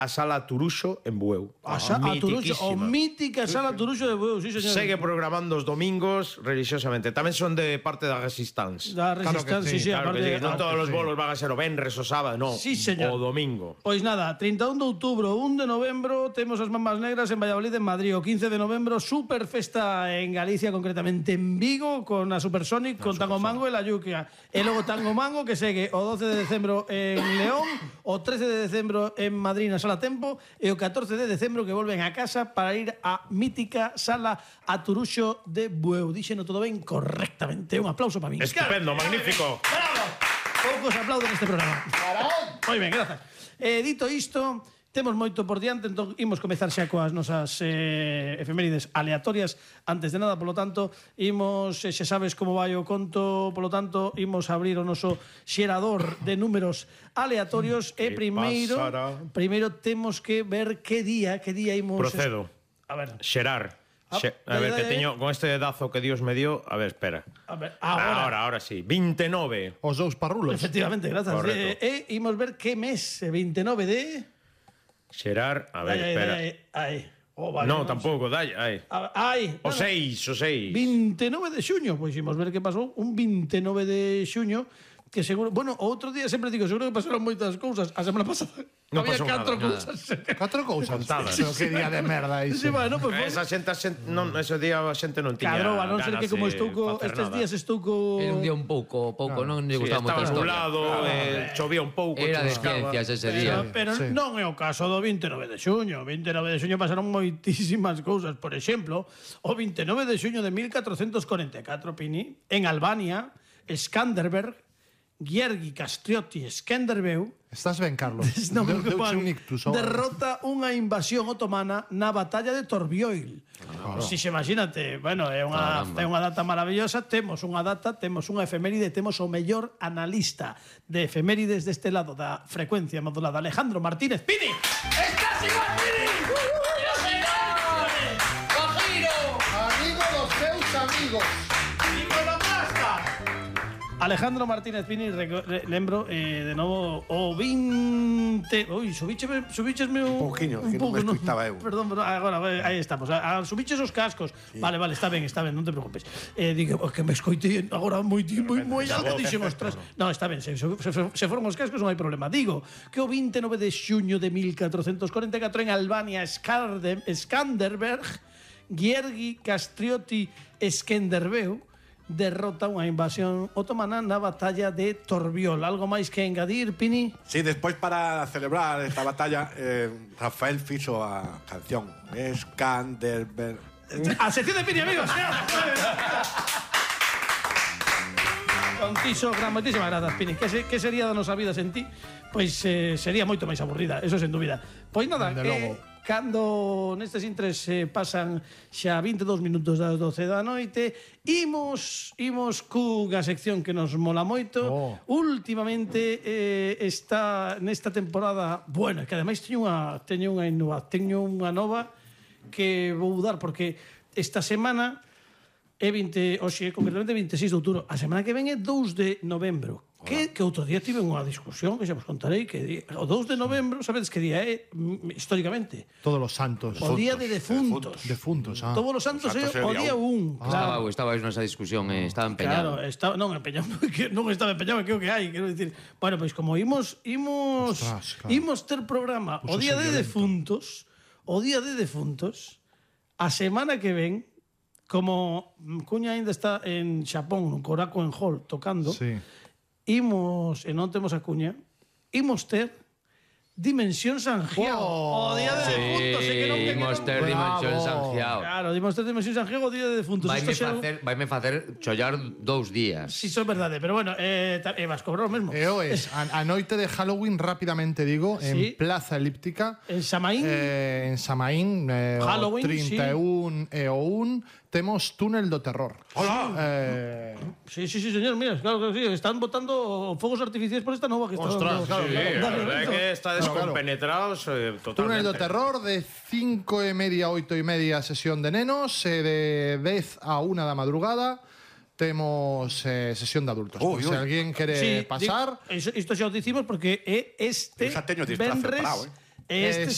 a Sala Turuxo en Bueu. A Turuxo, o mítica Sala Turuxo de Bueu, sí, señor. Segue programando os domingos religiosamente. Tamén son de parte da Resistance. Da Resistance, sí, claro aparte. Non todos os bolos van a ser o venres, o sábado, non. Sí, señor. O domingo. Pois nada, 31 de outubro, 1 de novembro, temos as Mambas Negras en Valladolid, en Madrid. O 15 de novembro, super festa en Galicia, concretamente en Vigo, con a Supersonic, con Tango Mango e la Yukia. E logo Tango Mango, que segue o 12 de decembro en León, o 13 de decembro en Madrid na Sala Tempo, e o 14 de decembro que volven a casa para ir á mítica Sala a Turuxo de Bueu. Díxeno todo ben correctamente. Un aplauso para min. Estupendo, magnífico. Bravo. Poucos aplauden neste programa. Moi ben, grazas. Dito isto, temos moito por diante, entón imos comezar xa coas nosas efemérides aleatorias. Antes de nada, polo tanto, imos, xa sabes como vai o conto, polo tanto, imos abrir o noso xerador de números aleatorios e primeiro temos que ver que día imos... Procedo. A ver. Xerar. A ver, que teño con este dedazo que Dios me dio. A ver, espera. A ver, ahora sí. 29. Os dous parrulos. Efectivamente, grazas. E imos ver que mes, 29 de... Xerar, a ver, espera. Oh, vale, no, tampouco, dai. O 6. 29 de xuño, pois imos ver que pasou un 29 de xuño, que seguro, bueno, outro día sempre digo, seguro que pasaron moitas cousas. A semana pasada non había pasou 4 cousas. 4 cousas contadas. Pero que día de merda iso. Sí, bueno, pues, esa xente non, ese día a xente non tiña. Claro, a non ser que como estou estes días estou co... Era un día un pouco, non lle gustaba moito. Estaba nublado, chovía un pouco. Era de ciencias ese día. Pero non é o caso do 29 de xuño. 29 de xuño pasaron moitísimas cousas. Por exemplo, o 29 de xuño de 1444, Pini, en Albania, Skanderberg, Giergi Castrioti Skenderbeu. Estás ben, Carlos. Derrota unha invasión otomana na batalla de Torbioil. Si se imagínate, bueno, é unha data maravillosa. Temos unha data, temos unha efeméride, temos o mellor analista de efemérides deste lado da frecuencia modulada, Alejandro Martínez Pini. Estás igual, Pini. ¡Cojiro! Amigo dos seus amigos. Alejandro Martínez Pini, lembro de novo o 20... Ui, subichesme un pouquiño, que non me escuitaba eu. Perdón, agora, aí estamos. Subiches os cascos. Sí. Vale, está ben, non te preocupes. Digo, que me escoitei agora moi alto, dixen, ostras. Non, está ben, se foron os cascos non hai problema. Digo que o 29 de xuño de 1444 en Albania, Skanderberg, Giergi Castrioti Skenderbeu derrota unha invasión otomana na batalla de Torbiol. Algo máis que engadir, Pini? Sí, despois para celebrar esta batalla, Rafael fixo a canción Skanderberg. A sección de Pini, amigos. Contiso, moitísimas grazas, Pini. Que sería da nosa vida sen ti? Pois sería moito máis aburrida, eso sen dúbida. Pois nada, cando nestes intres pasan xa 22 minutos das 12 da noite, imos cunha sección que nos mola moito. Últimamente está nesta temporada, bueno, que ademais teño unha nova que vou dar, porque esta semana é concretamente 26 de outubro. A semana que ven é 2 de novembro. Que outro día tive unha discusión que xa vos contarei, que o 2 de novembro, sabedes que día é históricamente? Todos os santos. O día de defuntos. Defuntos, Todos os santos é o día 1. Estaba nesa discusión, estaba empeñado. Claro, non estaba empeñado, que o que hai, quero dicir. Bueno, pois como imos ter programa o día de defuntos, a semana que ven, como Cuña ainda está en Xapón, no Korakuen Hall, tocando, imos, e non temos a Cuña, imos ter Dimensión Sanjiao. O día de defuntos. Imos ter Dimensión Sanjiao. Claro, imos ter Dimensión Sanjiao o día de defuntos. Vaime facer chollar 2 días. Si, son verdade, pero bueno, vas cobrar o mesmo. A noite de Halloween, rapidamente digo, en Plaza Elíptica. En Samaín. En Samaín, Halloween, 31 e o 1. Temos Túnel do Terror. Hola. Sí, señor, mira, claro que sí, están botando fogos artificiais por esta nova que está. Ostras, a verdade que está descompenetrados totalmente. Túnel do Terror de 5:30 a 8:30 sesión de nenos, de 10 a 1 da madrugada temos sesión de adultos. Se alguén quere pasar... Isto xa o dicimos porque é este venres...